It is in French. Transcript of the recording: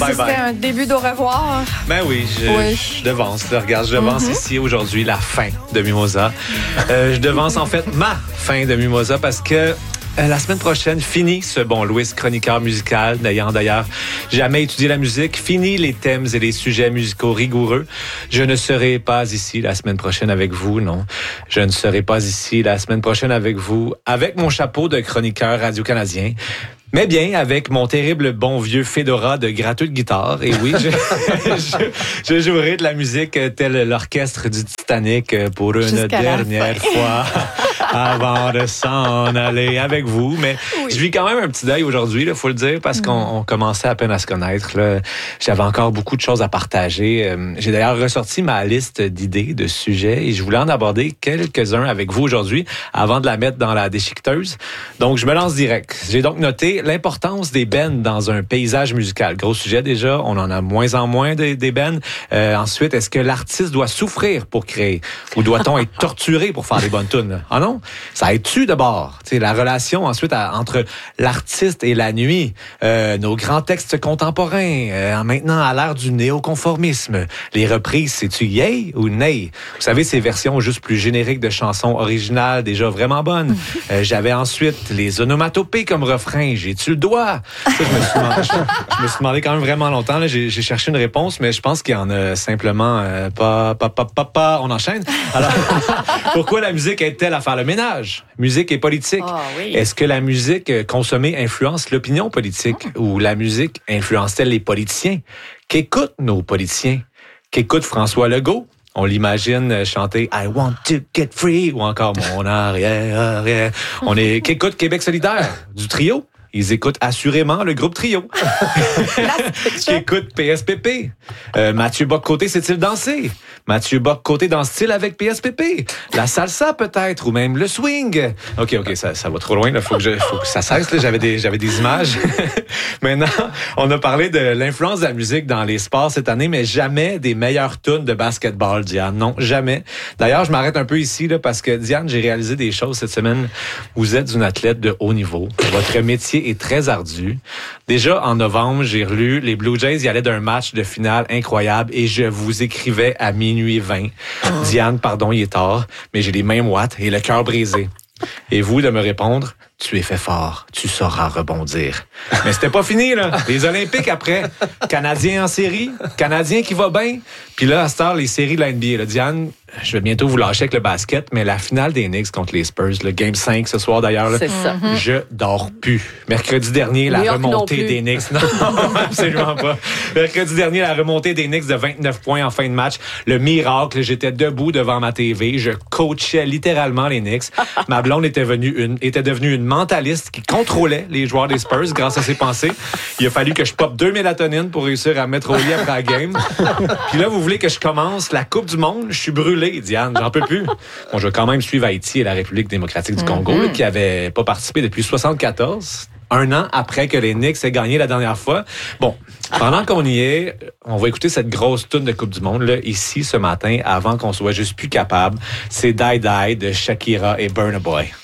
Bye Ce serait bye. un début d'au revoir. Ben oui, je devance. Regarde, je devance ici aujourd'hui la fin de Mimosa. Je devance en fait ma fin de Mimosa parce que la semaine prochaine, fini ce bon Louis, chroniqueur musical, n'ayant d'ailleurs jamais étudié la musique. Fini les thèmes et les sujets musicaux rigoureux. Je ne serai pas ici la semaine prochaine avec vous, non. Je ne serai pas ici la semaine prochaine avec vous, avec mon chapeau de chroniqueur radio-canadien. Mais bien, avec mon terrible bon vieux Fedora de gratteux de guitare. Et oui, je jouerai de la musique tel l'orchestre du Titanic pour une Jusqu'à la dernière fin. fois avant de s'en aller avec vous. Mais je vis quand même un petit deuil aujourd'hui, il faut le dire, parce qu'on commençait à peine à se connaître. Là. J'avais encore beaucoup de choses à partager. J'ai d'ailleurs ressorti ma liste d'idées, de sujets, et je voulais en aborder quelques-uns avec vous aujourd'hui avant de la mettre dans la déchiqueteuse. Donc, je me lance direct. J'ai donc noté l'importance des bands dans un paysage musical. Gros sujet déjà, on en a moins en moins des bands. Ensuite, est-ce que l'artiste doit souffrir pour créer ou doit-on être torturé pour faire des bonnes tunes? Ah non? Ça aide-tu d'abord? Tu sais, la relation ensuite entre l'artiste et la nuit, nos grands textes contemporains, maintenant à l'ère du néoconformisme. Les reprises, c'est-tu yay ou nay? Vous savez, ces versions juste plus génériques de chansons originales déjà vraiment bonnes. J'avais ensuite les onomatopées comme refrain. J'ai-tu le doigt? Ça, je me suis demandé quand même vraiment longtemps. Là, j'ai cherché une réponse, mais je pense qu'il y en a simplement pas. On enchaîne. Alors, pourquoi la musique aide-t-elle à faire le ménage? Musique et politique. Ah oui. Est-ce que la musique consommée influence l'opinion politique ou la musique influence-t-elle les politiciens? Qu'écoutent nos politiciens? Qu'écoute François Legault? On l'imagine chanter I want to get free ou encore mon arrière. Qu'écoute Québec solidaire du trio? Ils écoutent assurément le groupe Trio. Qui écoute PSPP. Mathieu Bock-Côté sait-il danser? Mathieu Bock-Côté danse-t-il avec PSPP? La salsa peut-être, ou même le swing. OK, ça va trop loin. Là. Faut que ça cesse. Là. J'avais des images. Maintenant, on a parlé de l'influence de la musique dans les sports cette année, mais jamais des meilleures tunes de basketball, Diane. Non, jamais. D'ailleurs, je m'arrête un peu ici là, parce que, Diane, j'ai réalisé des choses cette semaine. Vous êtes une athlète de haut niveau. Votre métier est très ardu. Déjà, en novembre, j'ai relu les Blue Jays y allaient d'un match de finale incroyable et je vous écrivais à minuit 20. Diane, pardon, il est tard, mais j'ai les mêmes watts et le cœur brisé. Et vous de me répondre, tu es fait fort, tu sauras rebondir. Mais c'était pas fini, là. Les Olympiques après, Canadiens en série, Canadien qui va bien. Puis là, à cette heure, les séries de la NBA. Là, Diane, je vais bientôt vous lâcher avec le basket, mais la finale des Knicks contre les Spurs, le Game 5 ce soir d'ailleurs, là, C'est ça. je dors plus. Mercredi dernier, la New York non remontée plus. des Knicks. Non, absolument pas. Mercredi dernier, la remontée des Knicks de 29 points en fin de match. Le miracle, j'étais debout devant ma TV. Je coachais littéralement les Knicks. Ma blonde était devenue une mentaliste qui contrôlait les joueurs des Spurs grâce à ses pensées. Il a fallu que je pop 2 mélatonines pour réussir à me mettre au lit après la game. Puis là, vous voulez que je commence la Coupe du Monde? Je suis brûlé, Diane. J'en peux plus. Bon, je vais quand même suivre Haïti et la République démocratique du Congo, là, qui n'avaient pas participé depuis 1974. Un an après que les Knicks aient gagné la dernière fois. Bon, pendant qu'on y est, on va écouter cette grosse toune de Coupe du Monde, là, ici, ce matin, avant qu'on soit juste plus capable. C'est Die Die de Shakira et Burna Boy.